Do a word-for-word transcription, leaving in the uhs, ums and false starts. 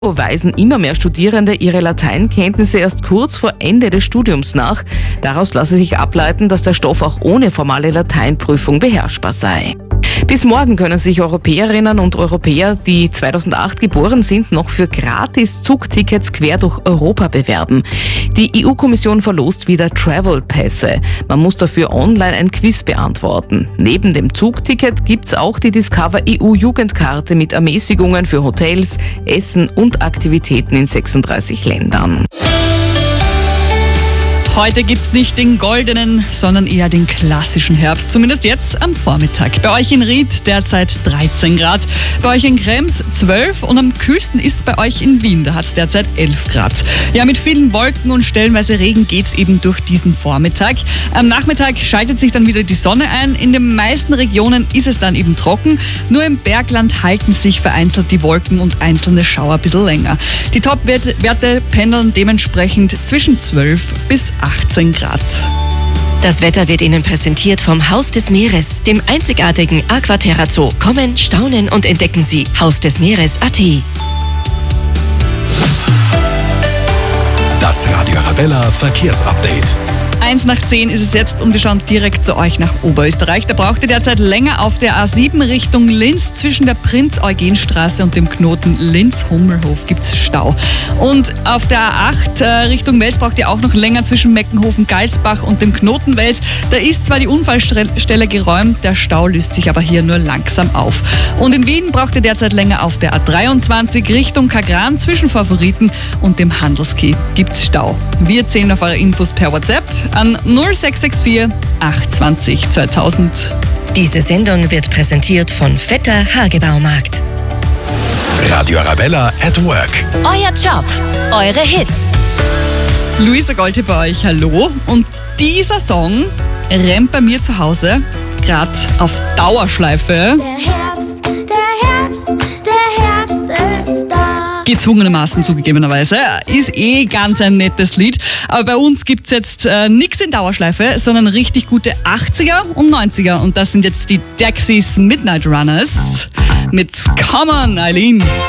Weisen immer mehr Studierende ihre Lateinkenntnisse erst kurz vor Ende des Studiums nach. Daraus lasse sich ableiten, dass der Stoff auch ohne formale Lateinprüfung beherrschbar sei. Bis morgen können sich Europäerinnen und Europäer, die zweitausendacht geboren sind, noch für gratis Zugtickets quer durch Europa bewerben. Die E U-Kommission verlost wieder Travel-Pässe. Man muss dafür online ein Quiz beantworten. Neben dem Zugticket gibt's auch die Discover E U-Jugendkarte mit Ermäßigungen für Hotels, Essen und Aktivitäten in sechsunddreißig Ländern. Heute gibt's nicht den goldenen, sondern eher den klassischen Herbst. Zumindest jetzt am Vormittag. Bei euch in Ried derzeit dreizehn Grad, bei euch in Krems zwölf und am kühlsten ist bei euch in Wien. Da hat's derzeit elf Grad. Ja, mit vielen Wolken und stellenweise Regen geht's eben durch diesen Vormittag. Am Nachmittag schaltet sich dann wieder die Sonne ein. In den meisten Regionen ist es dann eben trocken. Nur im Bergland halten sich vereinzelt die Wolken und einzelne Schauer ein bisschen länger. Die Top-Werte pendeln dementsprechend zwischen zwölf bis achtzehn Grad. Das Wetter wird Ihnen präsentiert vom Haus des Meeres, dem einzigartigen Aquaterra Zoo. Kommen, staunen und entdecken Sie Haus des Meeres Punkt a t. Das Radio Arabella Verkehrsupdate. Eins nach zehn ist es jetzt und wir schauen direkt zu euch nach Oberösterreich. Da braucht ihr derzeit länger auf der A sieben Richtung Linz. Zwischen der Prinz-Eugen-Straße und dem Knoten Linz-Hummelhof gibt es Stau. Und auf der A acht äh, Richtung Wels braucht ihr auch noch länger zwischen Meckenhofen-Galsbach und dem Knoten Wels. Da ist zwar die Unfallstelle geräumt, der Stau löst sich aber hier nur langsam auf. Und in Wien braucht ihr derzeit länger auf der A dreiundzwanzig Richtung Kagran. Zwischen Favoriten und dem Handelski gibt es Stau. Wir zählen auf eure Infos per WhatsApp an null sechs sechs vier acht zwei null zweitausend. Diese Sendung wird präsentiert von Vetter Hagebaumarkt. Radio Arabella at Work. Euer Job, eure Hits. Luisa Gold bei euch, hallo. Und dieser Song rennt bei mir zu Hause gerade auf Dauerschleife. Der Herbst, der Herbst, der Herbst ist da. Gezwungenermaßen zugegebenerweise. Ist eh ganz ein nettes Lied. Aber bei uns gibt es jetzt äh, nichts in Dauerschleife, sondern richtig gute achtziger und neunziger. Und das sind jetzt die Dexys Midnight Runners mit Come On, Eileen.